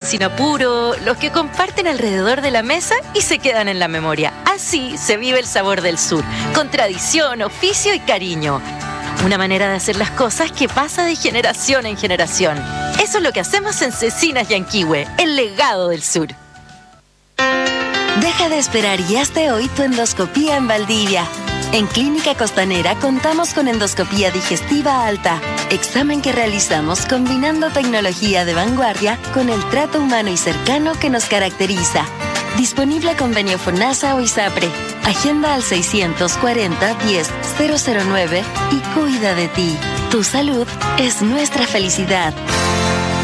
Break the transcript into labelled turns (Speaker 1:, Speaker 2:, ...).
Speaker 1: sin apuro, los que comparten alrededor de la mesa y se quedan en la memoria. Así se vive el sabor del sur, con tradición, oficio y cariño. Una manera de hacer las cosas que pasa de generación en generación. Eso es lo que hacemos en Cecinas Yanquihue, el legado del sur.
Speaker 2: Deja de esperar y hazte hoy tu endoscopía en Valdivia. En Clínica Costanera contamos con endoscopía digestiva alta, examen que realizamos combinando tecnología de vanguardia con el trato humano y cercano que nos caracteriza. Disponible convenio FONASA o ISAPRE. Agenda al 640-10-009 y cuida de ti. Tu salud es nuestra felicidad.